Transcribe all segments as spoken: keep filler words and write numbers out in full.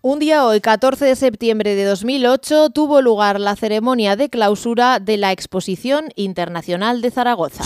Un día hoy, catorce de septiembre de dos mil ocho, tuvo lugar la ceremonia de clausura de la Exposición Internacional de Zaragoza.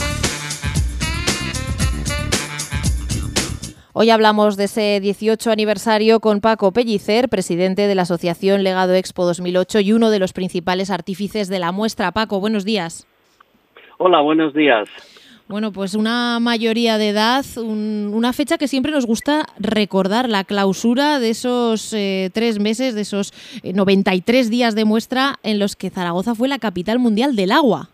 Hoy hablamos de ese dieciocho aniversario con Paco Pellicer, presidente de la Asociación Legado Expo dos mil ocho y uno de los principales artífices de la muestra. Paco, buenos días. Hola, buenos días. Bueno, pues una mayoría de edad, un, una fecha que siempre nos gusta recordar, la clausura de esos eh, tres meses, de esos eh, noventa y tres días de muestra en los que Zaragoza fue la capital mundial del agua.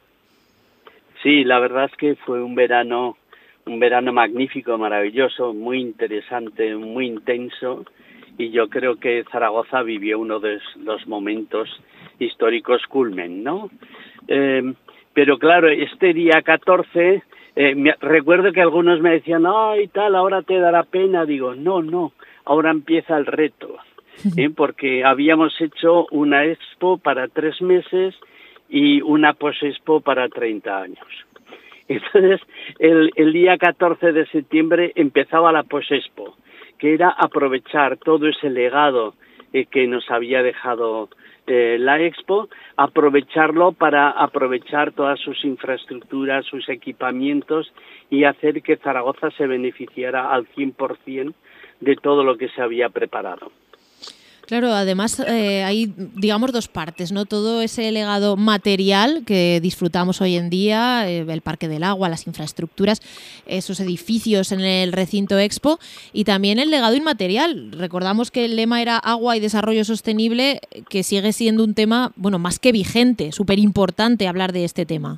Sí, la verdad es que fue un verano, un verano magnífico, maravilloso, muy interesante, muy intenso, y yo creo que Zaragoza vivió uno de los momentos históricos culmen, ¿no? Eh, pero claro, este día catorce... Eh, me, recuerdo que algunos me decían, ay, tal, ahora te dará pena. Digo, no, no, ahora empieza el reto, ¿eh? Porque habíamos hecho una expo para tres meses y una post-expo para treinta años. Entonces, el, el día catorce de septiembre empezaba la post-expo, que era aprovechar todo ese legado eh, que nos había dejado Eh, la Expo, aprovecharlo para aprovechar todas sus infraestructuras, sus equipamientos y hacer que Zaragoza se beneficiara al cien por ciento de todo lo que se había preparado. Claro, además eh, hay, digamos, dos partes, ¿no? Todo ese legado material que disfrutamos hoy en día, eh, el Parque del Agua, las infraestructuras, esos edificios en el recinto Expo, y también el legado inmaterial. Recordamos que el lema era agua y desarrollo sostenible, que sigue siendo un tema, bueno, más que vigente, súper importante hablar de este tema.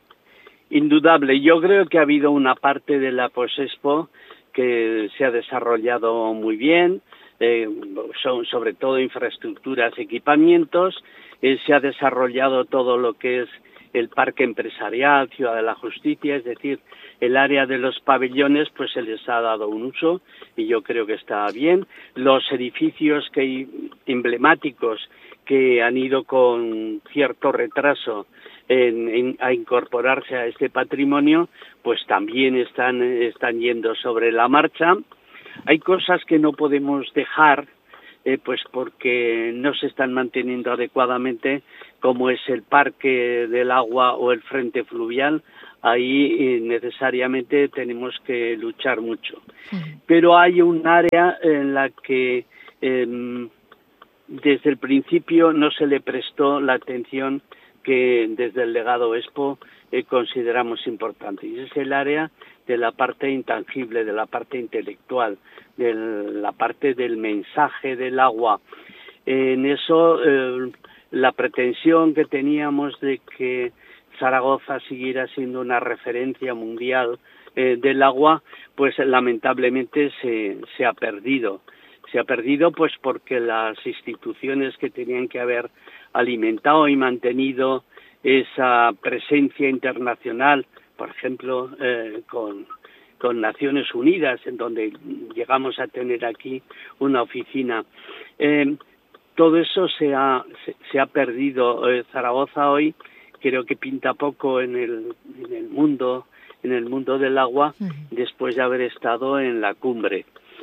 Indudable. Yo creo que ha habido una parte de la Post-Expo que se ha desarrollado muy bien. Eh, son sobre todo infraestructuras, equipamientos, eh, se ha desarrollado todo lo que es el parque empresarial, Ciudad de la Justicia, es decir, el área de los pabellones, pues se les ha dado un uso y yo creo que está bien. Los edificios que emblemáticos que han ido con cierto retraso en, en, a incorporarse a este patrimonio, pues también están, están yendo sobre la marcha. Hay cosas que no podemos dejar, eh, pues porque no se están manteniendo adecuadamente, como es el Parque del Agua o el Frente Fluvial. Ahí eh, necesariamente tenemos que luchar mucho. Uh-huh. Pero hay un área en la que eh, desde el principio no se le prestó la atención que desde el Legado Expo eh, consideramos importante, y es el área de la parte intangible, de la parte intelectual, de la parte del mensaje del agua. En eso, eh, la pretensión que teníamos de que Zaragoza siguiera siendo una referencia mundial eh, del agua, pues lamentablemente se, se ha perdido. Se ha perdido pues porque las instituciones que tenían que haber alimentado y mantenido esa presencia internacional, por ejemplo, eh, con, con Naciones Unidas, en donde llegamos a tener aquí una oficina. Eh, todo eso se ha, se, se ha perdido. Eh, Zaragoza hoy creo que pinta poco en el, en el mundo, en el mundo del agua, uh-huh. después de haber estado en la cumbre.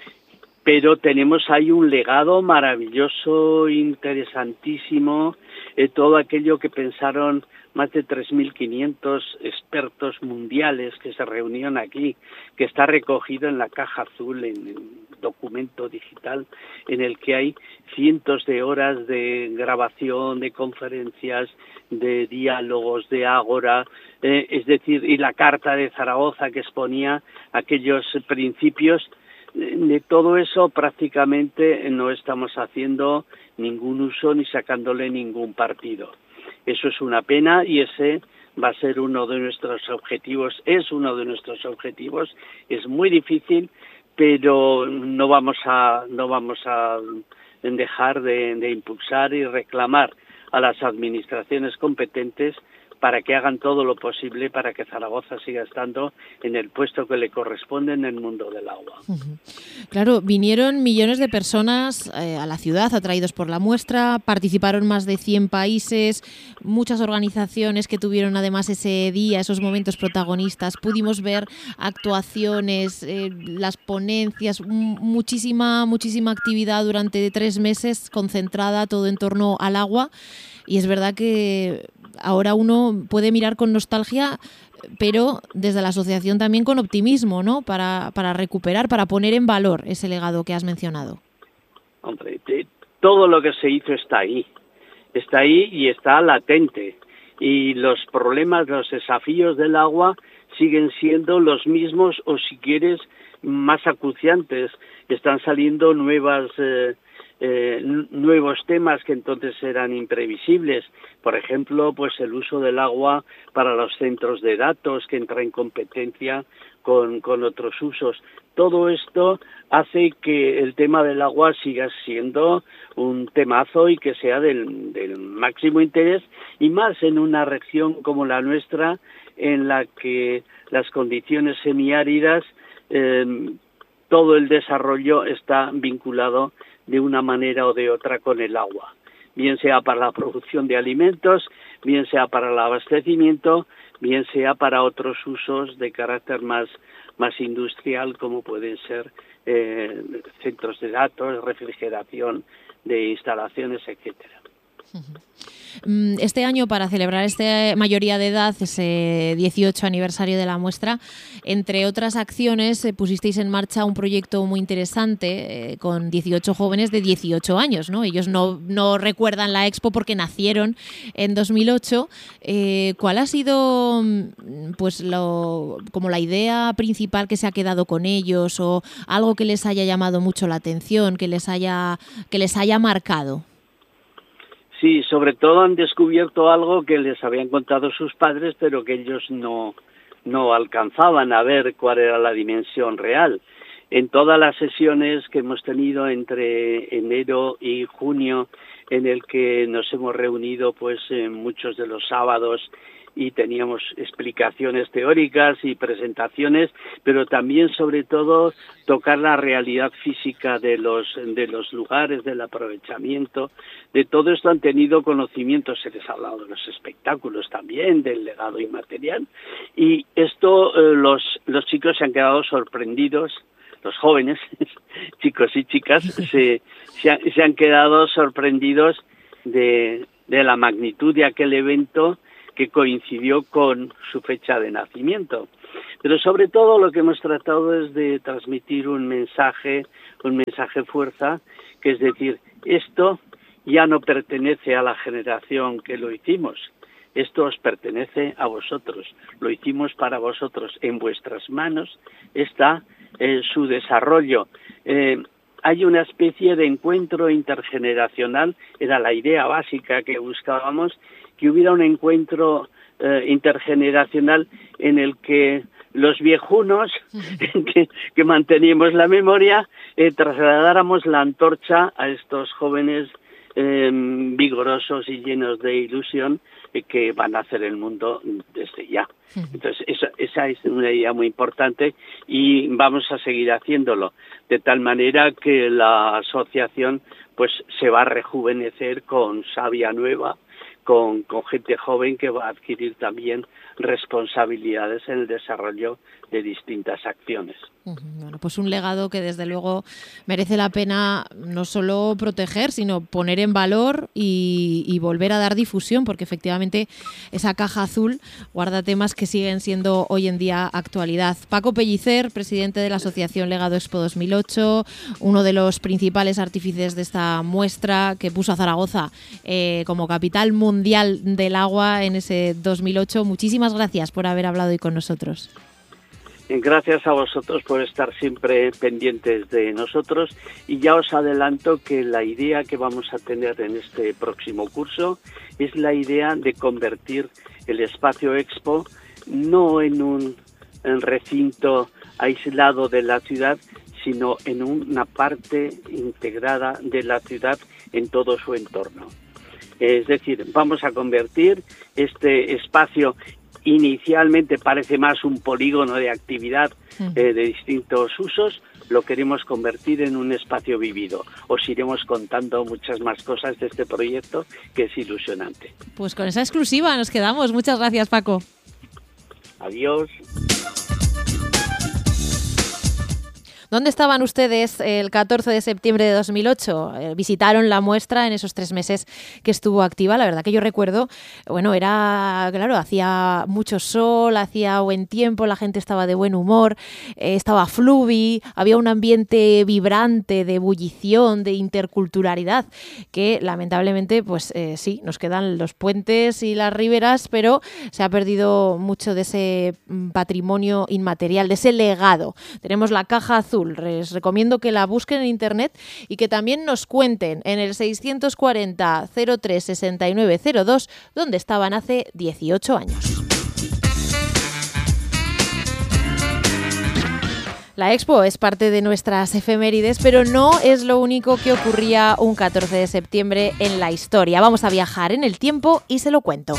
Pero tenemos ahí un legado maravilloso, interesantísimo, eh, todo aquello que pensaron más de tres mil quinientos expertos mundiales que se reunieron aquí, que está recogido en la caja azul, en el documento digital, en el que hay cientos de horas de grabación, de conferencias, de diálogos, de ágora, eh, es decir, y la Carta de Zaragoza que exponía aquellos principios. De todo eso prácticamente no estamos haciendo ningún uso ni sacándole ningún partido. Eso es una pena y ese va a ser uno de nuestros objetivos, es uno de nuestros objetivos. Es muy difícil, pero no vamos a, no vamos a dejar de, de impulsar y reclamar a las administraciones competentes para que hagan todo lo posible para que Zaragoza siga estando en el puesto que le corresponde en el mundo del agua. Claro, vinieron millones de personas eh, a la ciudad atraídos por la muestra, participaron más de cien países, muchas organizaciones que tuvieron además ese día, esos momentos protagonistas. Pudimos ver actuaciones, eh, las ponencias, muchísima, muchísima actividad durante tres meses concentrada todo en torno al agua. Y es verdad que ahora uno puede mirar con nostalgia, pero desde la asociación también con optimismo, ¿no? Para, para recuperar, para poner en valor ese legado que has mencionado. Hombre, todo lo que se hizo está ahí, está ahí y está latente. Y los problemas, los desafíos del agua siguen siendo los mismos o, si quieres, más acuciantes. Están saliendo nuevas... Eh, Eh, nuevos temas que entonces eran imprevisibles, por ejemplo, pues el uso del agua para los centros de datos, que entra en competencia con, con otros usos. Todo esto hace que el tema del agua siga siendo un temazo y que sea del, del máximo interés, y más en una región como la nuestra, en la que las condiciones semiáridas, eh, todo el desarrollo está vinculado de una manera o de otra con el agua, bien sea para la producción de alimentos, bien sea para el abastecimiento, bien sea para otros usos de carácter más, más industrial, como pueden ser eh, centros de datos, refrigeración de instalaciones, etcétera. Este año, para celebrar esta mayoría de edad, ese dieciocho aniversario de la muestra, entre otras acciones, eh, pusisteis en marcha un proyecto muy interesante eh, con dieciocho jóvenes de dieciocho años, ¿no? Ellos no, no recuerdan la Expo porque nacieron en dos mil ocho. Eh, ¿Cuál ha sido, pues, lo, como la idea principal que se ha quedado con ellos, o algo que les haya llamado mucho la atención, que les haya, que les haya marcado? Sí, sobre todo han descubierto algo que les habían contado sus padres, pero que ellos no, no alcanzaban a ver cuál era la dimensión real. En todas las sesiones que hemos tenido entre enero y junio, en el que nos hemos reunido pues en muchos de los sábados y teníamos explicaciones teóricas y presentaciones, pero también, sobre todo, tocar la realidad física de los de los lugares, del aprovechamiento. De todo esto han tenido conocimiento, se les ha hablado de los espectáculos también, del legado inmaterial, y esto eh, los, los chicos se han quedado sorprendidos, los jóvenes, chicos y chicas, se, se, han, se han quedado sorprendidos de, de la magnitud de aquel evento, que coincidió con su fecha de nacimiento. Pero sobre todo lo que hemos tratado es de transmitir un mensaje, un mensaje fuerza, que es decir, esto ya no pertenece a la generación que lo hicimos, esto os pertenece a vosotros, lo hicimos para vosotros, en vuestras manos está eh, su desarrollo. Eh, hay una especie de encuentro intergeneracional, era la idea básica que buscábamos, que hubiera un encuentro eh, intergeneracional en el que los viejunos, que, que manteníamos la memoria, eh, trasladáramos la antorcha a estos jóvenes eh, vigorosos y llenos de ilusión eh, que van a hacer el mundo desde ya. Entonces, esa, esa es una idea muy importante y vamos a seguir haciéndolo, de tal manera que la asociación pues se va a rejuvenecer con savia nueva, Con, con gente joven que va a adquirir también responsabilidades en el desarrollo de distintas acciones. Bueno, pues un legado que desde luego merece la pena no solo proteger, sino poner en valor y, y volver a dar difusión, porque efectivamente esa caja azul guarda temas que siguen siendo hoy en día actualidad. Paco Pellicer, presidente de la Asociación Legado Expo dos mil ocho, uno de los principales artífices de esta muestra que puso a Zaragoza eh, como capital mundial del agua en ese dos mil ocho. Muchísimas gracias por haber hablado hoy con nosotros. Gracias a vosotros por estar siempre pendientes de nosotros, y ya os adelanto que la idea que vamos a tener en este próximo curso es la idea de convertir el espacio Expo no en un en recinto aislado de la ciudad, sino en una parte integrada de la ciudad en todo su entorno. Es decir, vamos a convertir este espacio, inicialmente parece más un polígono de actividad eh, de distintos usos, lo queremos convertir en un espacio vivido. Os iremos contando muchas más cosas de este proyecto, que es ilusionante. Pues con esa exclusiva nos quedamos. Muchas gracias, Paco. Adiós. ¿Dónde estaban ustedes el catorce de septiembre de dos mil ocho? Eh, visitaron la muestra en esos tres meses que estuvo activa. La verdad que yo recuerdo, bueno, era, claro, hacía mucho sol, hacía buen tiempo, la gente estaba de buen humor, eh, estaba fluvi, había un ambiente vibrante de ebullición, de interculturalidad, que lamentablemente, pues eh, sí, nos quedan los puentes y las riberas, pero se ha perdido mucho de ese patrimonio inmaterial, de ese legado. Tenemos la caja azul. Les recomiendo que la busquen en internet y que también nos cuenten en el seiscientos cuarenta, cero tres, sesenta y nueve cero dos donde estaban hace dieciocho años. La Expo es parte de nuestras efemérides, pero no es lo único que ocurría un catorce de septiembre en la historia. Vamos a viajar en el tiempo y se lo cuento.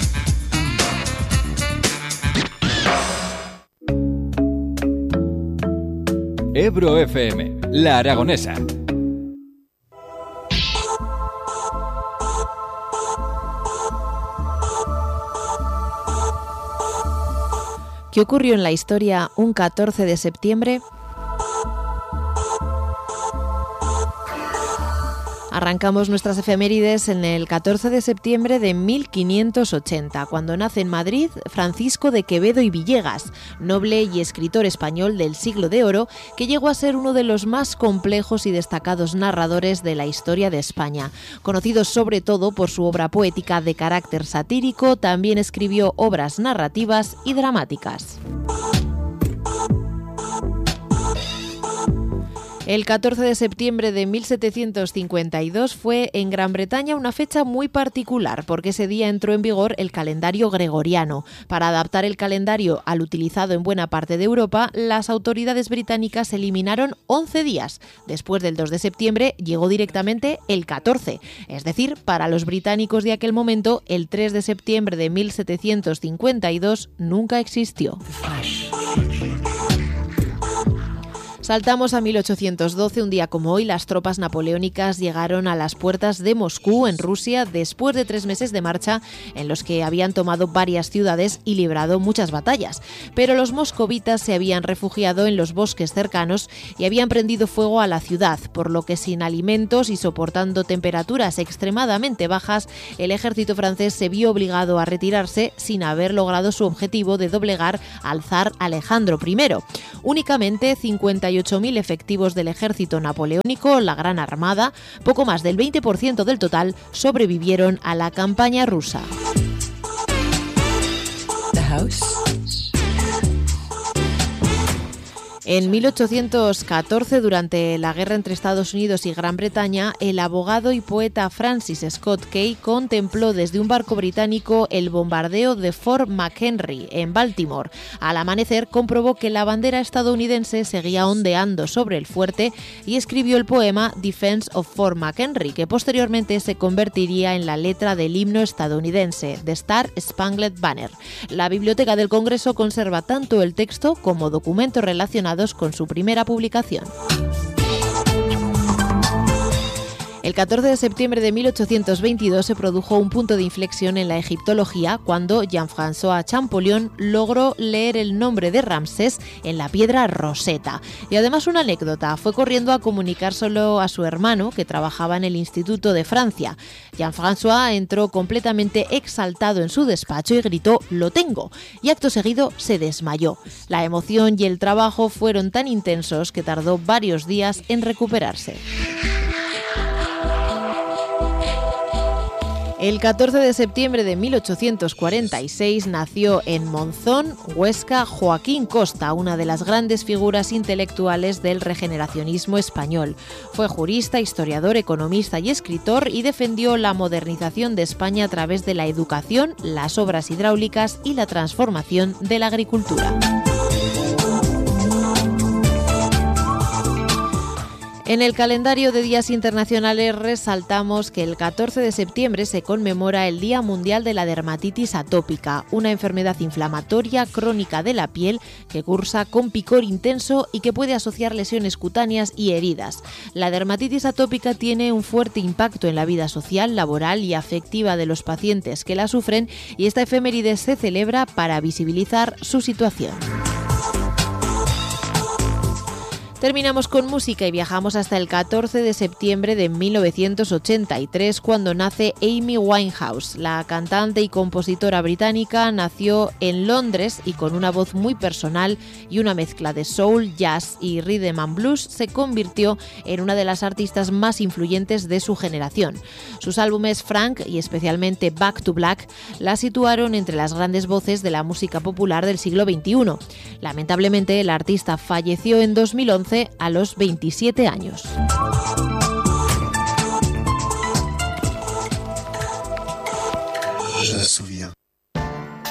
Ebro F M, La Aragonesa. ¿Qué ocurrió en la historia un catorce de septiembre? Arrancamos nuestras efemérides en el catorce de septiembre de mil quinientos ochenta, cuando nace en Madrid Francisco de Quevedo y Villegas, noble y escritor español del siglo de oro, que llegó a ser uno de los más complejos y destacados narradores de la historia de España. Conocido sobre todo por su obra poética de carácter satírico, también escribió obras narrativas y dramáticas. El catorce de septiembre de mil setecientos cincuenta y dos fue en Gran Bretaña una fecha muy particular, porque ese día entró en vigor el calendario gregoriano. Para adaptar el calendario al utilizado en buena parte de Europa, las autoridades británicas eliminaron once días. Después del dos de septiembre llegó directamente el catorce. Es decir, para los británicos de aquel momento, el tres de septiembre de mil setecientos cincuenta y dos nunca existió. Saltamos a mil ochocientos doce, un día como hoy, las tropas napoleónicas llegaron a las puertas de Moscú, en Rusia, después de tres meses de marcha en los que habían tomado varias ciudades y librado muchas batallas. Pero los moscovitas se habían refugiado en los bosques cercanos y habían prendido fuego a la ciudad, por lo que sin alimentos y soportando temperaturas extremadamente bajas, el ejército francés se vio obligado a retirarse sin haber logrado su objetivo de doblegar al zar Alejandro primero. Únicamente cincuenta y ocho mil efectivos del ejército napoleónico, la Gran Armada, poco más del veinte por ciento del total, sobrevivieron a la campaña rusa. The House. En mil ochocientos catorce, durante la guerra entre Estados Unidos y Gran Bretaña, el abogado y poeta Francis Scott Key contempló desde un barco británico el bombardeo de Fort McHenry, en Baltimore. Al amanecer, comprobó que la bandera estadounidense seguía ondeando sobre el fuerte y escribió el poema Defense of Fort McHenry, que posteriormente se convertiría en la letra del himno estadounidense, The Star Spangled Banner. La Biblioteca del Congreso conserva tanto el texto como documentos relacionados con su primera publicación. El catorce de septiembre de mil ochocientos veintidós se produjo un punto de inflexión en la egiptología cuando Jean-François Champollion logró leer el nombre de Ramsés en la piedra Rosetta. Y además una anécdota, fue corriendo a comunicárselo a su hermano, que trabajaba en el Instituto de Francia. Jean-François entró completamente exaltado en su despacho y gritó «¡Lo tengo!» y acto seguido se desmayó. La emoción y el trabajo fueron tan intensos que tardó varios días en recuperarse. El catorce de septiembre de mil ochocientos cuarenta y seis nació en Monzón, Huesca, Joaquín Costa, una de las grandes figuras intelectuales del regeneracionismo español. Fue jurista, historiador, economista y escritor y defendió la modernización de España a través de la educación, las obras hidráulicas y la transformación de la agricultura. En el calendario de días internacionales resaltamos que el catorce de septiembre se conmemora el Día Mundial de la Dermatitis Atópica, una enfermedad inflamatoria crónica de la piel que cursa con picor intenso y que puede asociar lesiones cutáneas y heridas. La dermatitis atópica tiene un fuerte impacto en la vida social, laboral y afectiva de los pacientes que la sufren, y esta efeméride se celebra para visibilizar su situación. Terminamos con música y viajamos hasta el catorce de septiembre de mil novecientos ochenta y tres, cuando nace Amy Winehouse. La cantante y compositora británica nació en Londres y con una voz muy personal y una mezcla de soul, jazz y rhythm and blues se convirtió en una de las artistas más influyentes de su generación. Sus álbumes Frank y especialmente Back to Black la situaron entre las grandes voces de la música popular del siglo veintiuno. Lamentablemente, la artista falleció en dos mil once a los veintisiete años. Je me souviens.